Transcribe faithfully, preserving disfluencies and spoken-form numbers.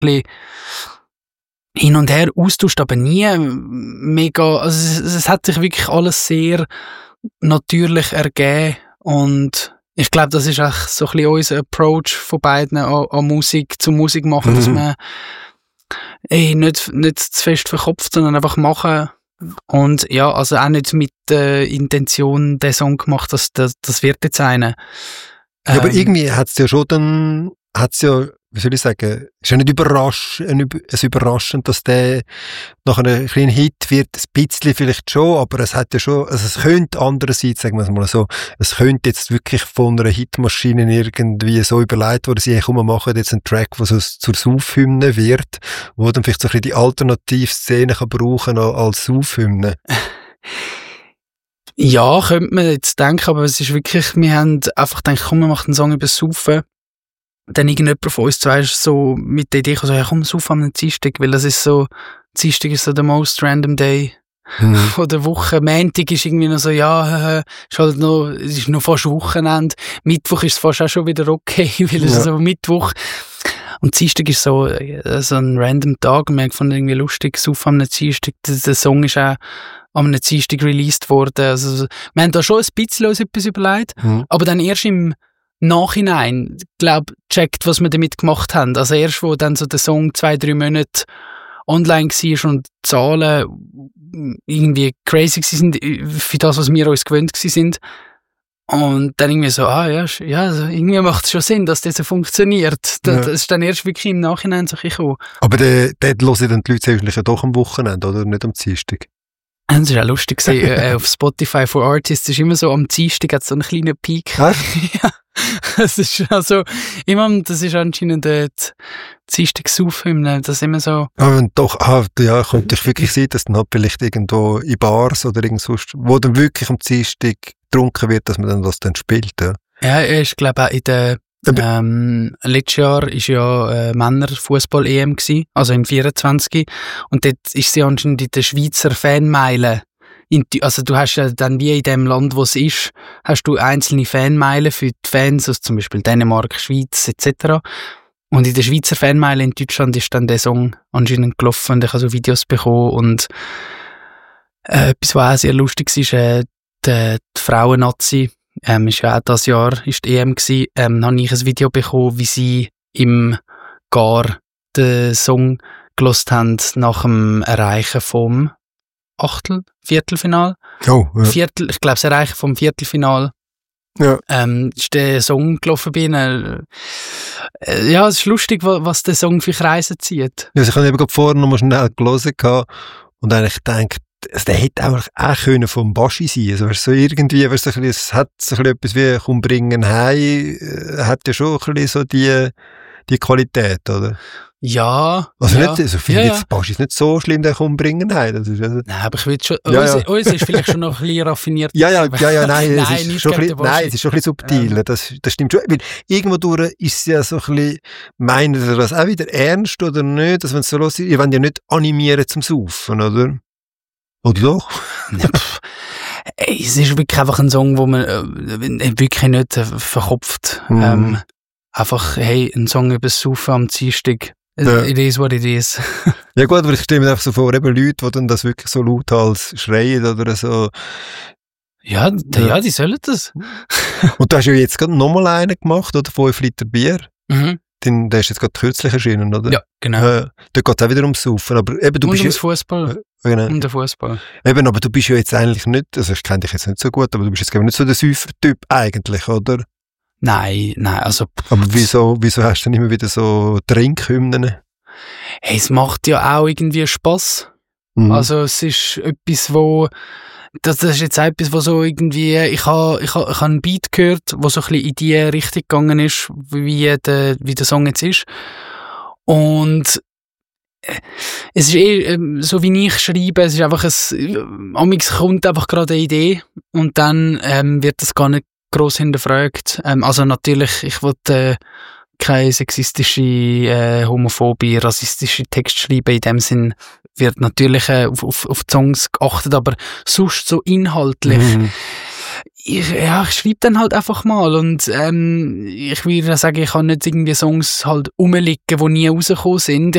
bisschen hin und her austauscht, aber nie mega, also es, es hat sich wirklich alles sehr natürlich ergeben und ich glaube, das ist auch so ein bisschen unser Approach von beiden an, an Musik, zum Musik machen, mhm. dass man ey, nicht, nicht zu fest verkopft, sondern einfach machen. Und ja, also auch nicht mit der Intention den Song gemacht, dass das, das wird jetzt einer. Ja, ähm, aber irgendwie hat es ja schon dann, hat es ja, wie soll ich sagen, ist ja nicht überrasch, ein, ein überraschend, dass der nach einem kleinen Hit wird, ein bisschen vielleicht schon, aber es hat ja schon, also es könnte andererseits, sagen wir es mal so, es könnte jetzt wirklich von einer Hitmaschine irgendwie so überlegt worden sein, hey, komm, wir machen jetzt einen Track, der so zur Saufhymne wird, wo dann vielleicht so ein bisschen die Alternativszene kann brauchen als Saufhymne. Ja, könnte man jetzt denken, aber es ist wirklich, wir haben einfach gedacht, komm, wir machen einen Song über das Saufen. Dann irgendjemand von uns zwei ist so mit der Idee gekommen, so, ja, komm, sauf am Dienstag, weil das ist so, Dienstag ist so der most random day mhm. von der Woche. Montag ist irgendwie noch so, ja, äh, ist halt noch, es ist noch fast Wochenende. Mittwoch ist es fast auch schon wieder okay, weil es ja. ist so Mittwoch. Und Dienstag ist so, äh, so ein random Tag und wir haben gefunden, irgendwie lustig, sauf am Dienstag. Der, der Song ist auch am Dienstag released worden. Also, wir haben da schon ein bisschen uns etwas überlegt, mhm. aber dann erst im Nachhinein, glaube checkt, was wir damit gemacht haben. Also erst, wo dann so der Song zwei, drei Monate online war und die Zahlen irgendwie crazy sind für das, was wir uns gewöhnt sind. Und dann irgendwie so, ah ja, ja also irgendwie macht es schon Sinn, dass das so funktioniert. Das, ja. das ist dann erst wirklich im Nachhinein so gekommen. Aber der, der hören dann die Leute eigentlich ja doch am Wochenende, oder nicht am Dienstag? Das war auch lustig gewesen. äh, auf Spotify for Artists ist immer so, am Dienstag hat es so einen kleinen Peak. Ja. Das ist also immer, das ist anscheinend der Dienstag-Saufhymne, das ist immer so. Aber doch, ah, ja, könnte ich wirklich sein, dass dann halt vielleicht irgendwo in Bars oder irgend sonst, wo dann wirklich am Dienstag getrunken wird, dass man dann das dann spielt, ja. Ja, ich glaube auch in der, ähm, letztes Jahr ist ja äh, Männer-Fußball-E M gewesen, also im vierundzwanzig. Und dort ist sie anscheinend in der Schweizer Fanmeile. In, also du hast ja dann wie in dem Land, wo es ist, hast du einzelne Fanmeilen für die Fans, also zum Beispiel Dänemark, Schweiz et cetera. Und in der Schweizer Fanmeile in Deutschland ist dann der Song anscheinend gelaufen und ich habe so Videos bekommen und äh, etwas, was auch sehr lustig war, ist äh, die, die Frauen-Nazi, ähm, ist ja auch dieses Jahr, ist die E M gewesen, ähm, habe ich ein Video bekommen, wie sie im Gar den Song gehört haben nach dem Erreichen vom Achtel, Viertelfinal. Oh, ja. Viertel, ich glaube, das Erreichen vom Viertelfinal. Ja. Ähm, ist der Song gelaufen bin. Äh, äh, ja, es ist lustig, was, was der Song für Kreise zieht. Ja, also ich habe eben gerade vorher noch mal schnell gelesen und eigentlich gedacht, also der hätte auch, auch können vom Baschi sein. Also, weißt, so irgendwie, weißt, so ein bisschen, es hat so ein bisschen etwas wie «Komm, bringen heim», äh, hat ja schon ein bisschen so die, die Qualität, oder? Ja. Also ja. nicht, also finde ja, jetzt, Baschi ist nicht so schlimm, der «Komm, bringen heim». Das ist, also nein, aber ich will schon, ja, uns, ja. uns ist vielleicht schon noch ein bisschen raffiniert. Ja, ja, ja, ja, nein, nein, es ist schon ein bisschen, nein, es ist schon ein bisschen subtiler, ja. das, das stimmt schon. Weil irgendwo durch ist es ja so ein bisschen, meint ihr das auch wieder ernst oder nicht? Dass wenn es so los ist, ihr wollt ja nicht animieren zum Saufen, oder? Oder doch? Ja, ey, es ist wirklich einfach ein Song, wo man äh, wirklich nicht äh, verkopft. Mhm. Ähm, einfach, hey, ein Song über das Saufen am Dienstag. Ja. It is what it is. Ja gut, aber ich stelle mir einfach so vor, eben Leute, die dann das wirklich so lauthals schreien oder so. Ja, ja, ja, die sollen das. Und du hast ja jetzt gerade nochmal einen gemacht, oder? Fünf Liter Bier. Mhm. Den, der ist jetzt gerade kürzlich erschienen, oder? Ja, genau. Äh, da geht es auch wieder ums Saufen. Aber eben, du Und bist ums ja, Fußball. Äh, genau. Um den Fußball. Eben, aber du bist ja jetzt eigentlich nicht, also ich kenne dich jetzt nicht so gut, aber du bist jetzt nicht so der Säufer-Typ eigentlich, oder? Nein, nein, also... Aber wieso, wieso hast du dann immer wieder so Trinkhymnen? Hey, es macht ja auch irgendwie Spass. Mhm. Also es ist etwas, wo... Das, das ist jetzt etwas, wo so irgendwie... Ich habe ich ha, ich ha einen Beat gehört, wo so ein bisschen in die Richtung gegangen ist, wie der, wie der Song jetzt ist. Und... Es ist eh, so wie ich schreibe, es ist einfach ein... Amix kommt einfach gerade eine Idee und dann ähm, wird das gar nicht gross hinterfragt. Ähm, also natürlich, ich wollte äh, keine sexistische, äh, homophobe, rassistische Text schreiben. In dem Sinn wird natürlich äh, auf, auf, auf die Songs geachtet, aber sonst so inhaltlich. Mhm. ich, ja, ich schreibe dann halt einfach mal und ähm, ich würde sagen, ich habe nicht irgendwie Songs halt rumliegen, die nie rausgekommen sind.